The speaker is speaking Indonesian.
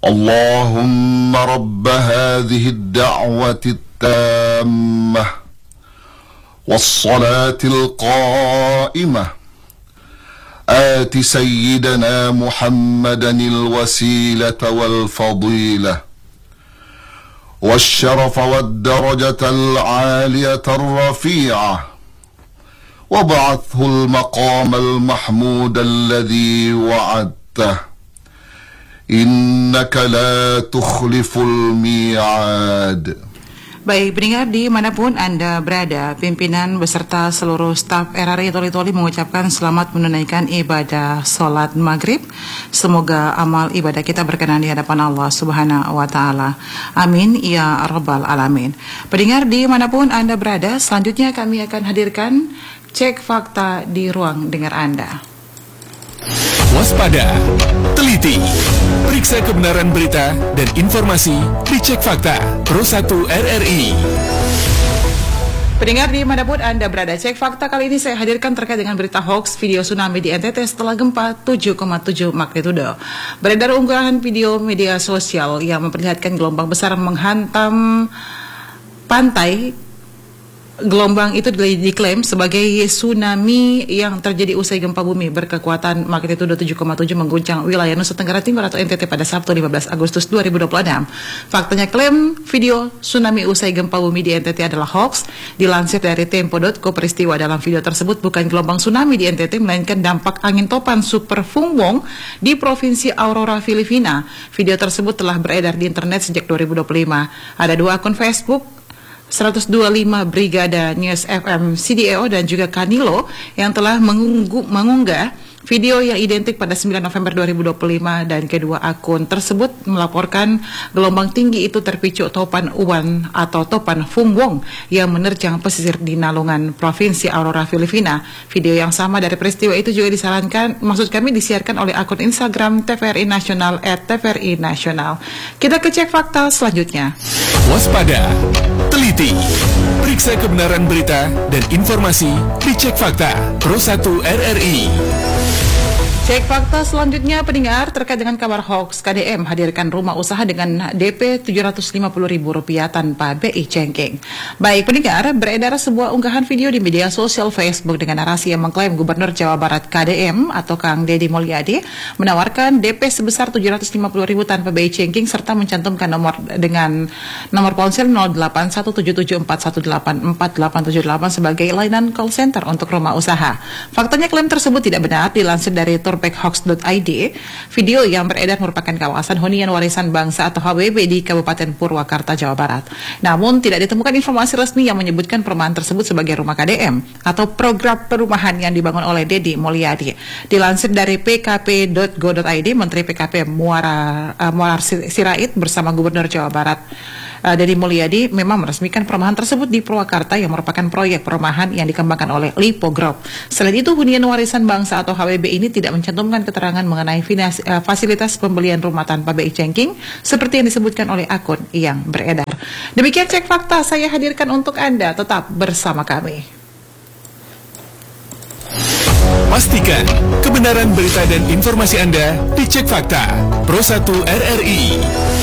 اللهم رب هذه الدعوة التامة والصلاة القائمة آت سيدنا محمدا الوسيلة والفضيلة والشرف والدرجة العالية الرفيعة وابعثه المقام المحمود الذي وعدته Innaka la tukhliful mi'ad. Baik, pendengar dimanapun Anda berada, pimpinan beserta seluruh staf RRI Toli-Toli mengucapkan selamat menunaikan ibadah sholat maghrib. Semoga amal ibadah kita berkenan di hadapan Allah Subhanahu wa Ta'ala. Amin ya Rabbal Alamin. Pendengar dimanapun Anda berada, selanjutnya kami akan hadirkan cek fakta di ruang dengar Anda. Waspada, teliti, periksa kebenaran berita dan informasi di Cek Fakta Pro 1 RRI. Pendengar dimanapun Anda berada, Cek Fakta kali ini saya hadirkan terkait dengan berita hoax video tsunami di NTT setelah gempa 7,7 magnitudo. Beredar unggahan video media sosial yang memperlihatkan gelombang besar menghantam pantai. Gelombang itu diklaim sebagai tsunami yang terjadi usai gempa bumi berkekuatan magnitudo 7,7 mengguncang wilayah Nusa Tenggara Timur atau NTT pada Sabtu 15 Agustus 2026. Faktanya klaim video tsunami usai gempa bumi di NTT adalah hoax. Dilansir dari Tempo.co, peristiwa dalam video tersebut bukan gelombang tsunami di NTT, melainkan dampak angin topan super Fung-wong di Provinsi Aurora, Filipina. Video tersebut telah beredar di internet sejak 2025. Ada dua akun Facebook, 125 Brigada News FM CDEO dan juga Kanilo yang telah mengunggah video yang identik pada 9 November 2025, dan kedua akun tersebut melaporkan gelombang tinggi itu terpicu topan Uwan atau topan Fung-wong yang menerjang pesisir di Nalungan, Provinsi Aurora, Filipina. Video yang sama dari peristiwa itu juga disiarkan oleh akun Instagram TVRI Nasional @TVRI Nasional. Kita ke cek fakta selanjutnya. Waspada, teliti, periksa kebenaran berita dan informasi di Cek Fakta Pro 1 RRI. Cek fakta selanjutnya, pendengar, terkait dengan kabar hoax. KDM hadirkan rumah usaha dengan DP Rp750.000 tanpa BI cengking. Baik pendengar, beredar sebuah unggahan video di media sosial Facebook dengan narasi yang mengklaim Gubernur Jawa Barat KDM atau Kang Deddy Mulyadi menawarkan DP sebesar Rp750.000 tanpa BI cengking serta mencantumkan nomor ponsel 081774184878 sebagai layanan call center untuk rumah usaha. Faktanya klaim tersebut tidak benar. Dilansir dari turpekhoax.id, video yang beredar merupakan kawasan hunian warisan bangsa atau HWB di Kabupaten Purwakarta, Jawa Barat. Namun tidak ditemukan informasi resmi yang menyebutkan perumahan tersebut sebagai rumah KDM atau program perumahan yang dibangun oleh Deddy Mulyadi. Dilansir dari pkp.go.id, Menteri PKP Muarar Sirait bersama Gubernur Jawa Barat Deddy Mulyadi memang meresmikan perumahan tersebut di Purwakarta yang merupakan proyek perumahan yang dikembangkan oleh Lipo Group. Selain itu, hunian warisan bangsa atau HWB ini tidak mencantumkan keterangan mengenai fasilitas pembelian rumah tanpa BI cengking seperti yang disebutkan oleh akun yang beredar. Demikian cek fakta saya hadirkan untuk Anda. Tetap bersama kami. Pastikan kebenaran berita dan informasi Anda di Cek Fakta Pro 1 RRI.